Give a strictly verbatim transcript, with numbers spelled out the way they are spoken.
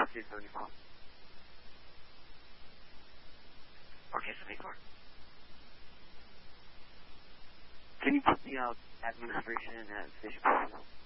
two seventy-four. Okay, seventy-four. Can you put the uh, administration at Fish?